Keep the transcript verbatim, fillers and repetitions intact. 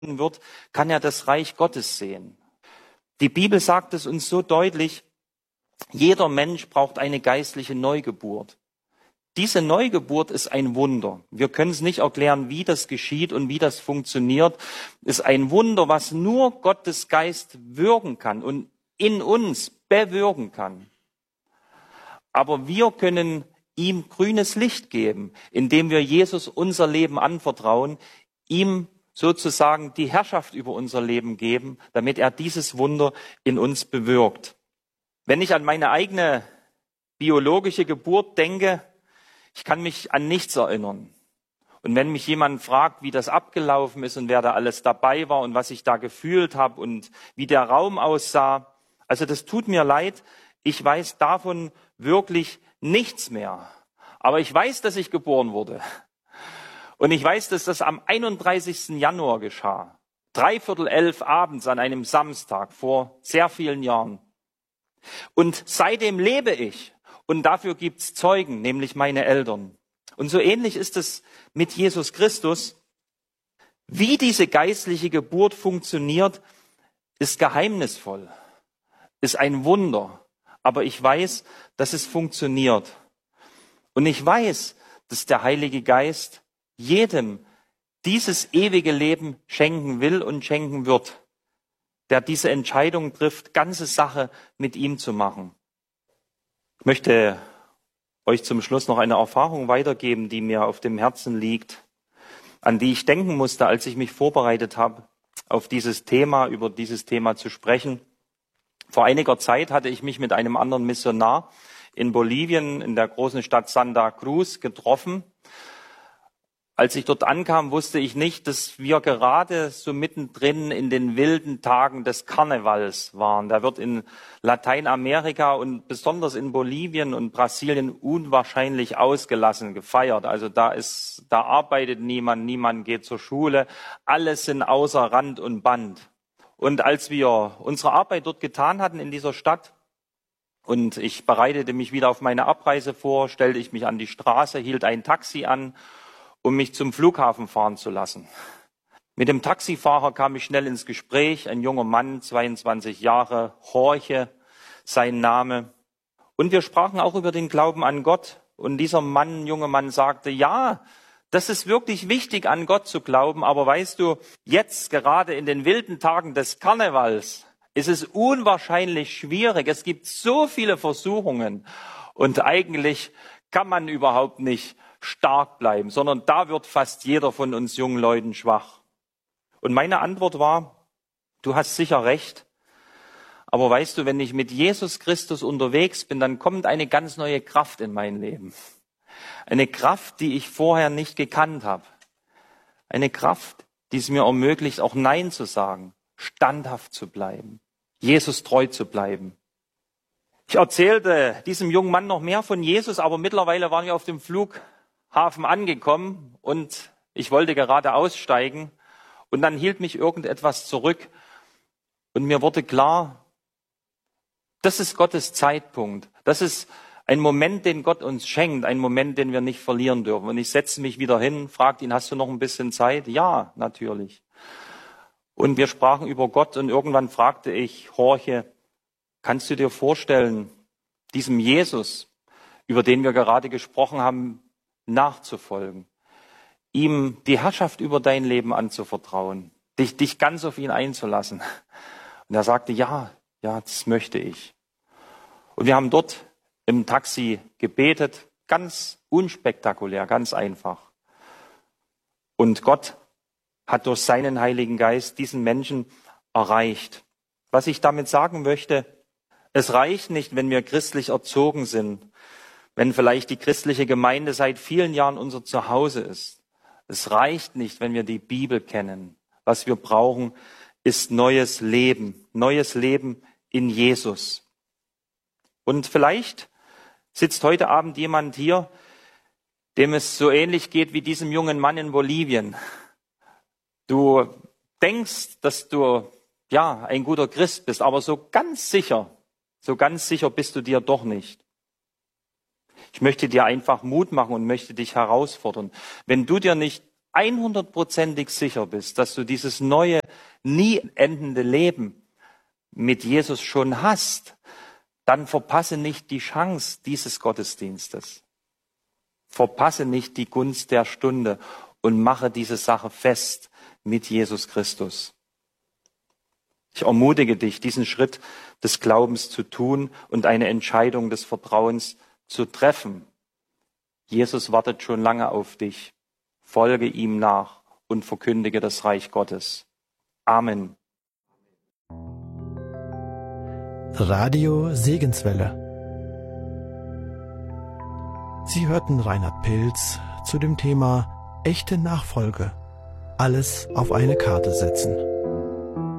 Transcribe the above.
wird, kann er das Reich Gottes sehen. Die Bibel sagt es uns so deutlich, jeder Mensch braucht eine geistliche Neugeburt. Diese Neugeburt ist ein Wunder. Wir können es nicht erklären, wie das geschieht und wie das funktioniert. Es ist ein Wunder, was nur Gottes Geist wirken kann und in uns bewirken kann. Aber wir können ihm grünes Licht geben, indem wir Jesus unser Leben anvertrauen, ihm sozusagen die Herrschaft über unser Leben geben, damit er dieses Wunder in uns bewirkt. Wenn ich an meine eigene biologische Geburt denke, ich kann mich an nichts erinnern. Und wenn mich jemand fragt, wie das abgelaufen ist und wer da alles dabei war und was ich da gefühlt habe und wie der Raum aussah, also das tut mir leid, ich weiß davon wirklich nichts mehr. Aber ich weiß, dass ich geboren wurde. Und ich weiß, dass das am einunddreißigsten Januar geschah. Dreiviertel elf abends an einem Samstag vor sehr vielen Jahren. Und seitdem lebe ich. Und dafür gibt's Zeugen, nämlich meine Eltern. Und so ähnlich ist es mit Jesus Christus. Wie diese geistliche Geburt funktioniert, ist geheimnisvoll, ist ein Wunder. Aber ich weiß, dass es funktioniert. Und ich weiß, dass der Heilige Geist jedem dieses ewige Leben schenken will und schenken wird, der diese Entscheidung trifft, ganze Sache mit ihm zu machen. Ich möchte euch zum Schluss noch eine Erfahrung weitergeben, die mir auf dem Herzen liegt, an die ich denken musste, als ich mich vorbereitet habe, auf dieses Thema, über dieses Thema zu sprechen. Vor einiger Zeit hatte ich mich mit einem anderen Missionar in Bolivien, in der großen Stadt Santa Cruz, getroffen. Als ich dort ankam, wusste ich nicht, dass wir gerade so mittendrin in den wilden Tagen des Karnevals waren. Da wird in Lateinamerika und besonders in Bolivien und Brasilien unwahrscheinlich ausgelassen gefeiert. Also da ist, da arbeitet niemand, niemand geht zur Schule. Alles sind außer Rand und Band. Und als wir unsere Arbeit dort getan hatten in dieser Stadt und ich bereitete mich wieder auf meine Abreise vor, stellte ich mich an die Straße, hielt ein Taxi an, um mich zum Flughafen fahren zu lassen. Mit dem Taxifahrer kam ich schnell ins Gespräch, ein junger Mann, zweiundzwanzig Jahre, Jorge, sein Name. Und wir sprachen auch über den Glauben an Gott. Und dieser Mann, junge Mann, sagte, ja, das ist wirklich wichtig, an Gott zu glauben. Aber weißt du, jetzt gerade in den wilden Tagen des Karnevals ist es unwahrscheinlich schwierig. Es gibt so viele Versuchungen. Und eigentlich kann man überhaupt nicht stark bleiben, sondern da wird fast jeder von uns jungen Leuten schwach. Und meine Antwort war, du hast sicher recht, aber weißt du, wenn ich mit Jesus Christus unterwegs bin, dann kommt eine ganz neue Kraft in mein Leben. Eine Kraft, die ich vorher nicht gekannt habe. Eine Kraft, die es mir ermöglicht, auch Nein zu sagen, standhaft zu bleiben, Jesus treu zu bleiben. Ich erzählte diesem jungen Mann noch mehr von Jesus, aber mittlerweile waren wir auf dem Flughafen angekommen und ich wollte gerade aussteigen und dann hielt mich irgendetwas zurück und mir wurde klar, das ist Gottes Zeitpunkt. Das ist ein Moment, den Gott uns schenkt, ein Moment, den wir nicht verlieren dürfen. Und ich setzte mich wieder hin, fragte ihn, hast du noch ein bisschen Zeit? Ja, natürlich. Und wir sprachen über Gott und irgendwann fragte ich Jorge, kannst du dir vorstellen, diesem Jesus, über den wir gerade gesprochen haben, nachzufolgen, ihm die Herrschaft über dein Leben anzuvertrauen, dich, dich ganz auf ihn einzulassen? Und er sagte, ja, ja, das möchte ich. Und wir haben dort im Taxi gebetet, ganz unspektakulär, ganz einfach. Und Gott hat durch seinen Heiligen Geist diesen Menschen erreicht. Was ich damit sagen möchte, es reicht nicht, wenn wir christlich erzogen sind, wenn vielleicht die christliche Gemeinde seit vielen Jahren unser Zuhause ist. Es reicht nicht, wenn wir die Bibel kennen. Was wir brauchen, ist neues Leben, neues Leben in Jesus. Und vielleicht sitzt heute Abend jemand hier, dem es so ähnlich geht wie diesem jungen Mann in Bolivien. Du denkst, dass du ja ein guter Christ bist, aber so ganz sicher, so ganz sicher bist du dir doch nicht. Ich möchte dir einfach Mut machen und möchte dich herausfordern. Wenn du dir nicht hundertprozentig sicher bist, dass du dieses neue, nie endende Leben mit Jesus schon hast, dann verpasse nicht die Chance dieses Gottesdienstes. Verpasse nicht die Gunst der Stunde und mache diese Sache fest mit Jesus Christus. Ich ermutige dich, diesen Schritt des Glaubens zu tun und eine Entscheidung des Vertrauens zu treffen. Jesus wartet schon lange auf dich. Folge ihm nach und verkündige das Reich Gottes. Amen. Radio Segenswelle. Sie hörten Reinhard Pilz zu dem Thema echte Nachfolge. Alles auf eine Karte setzen.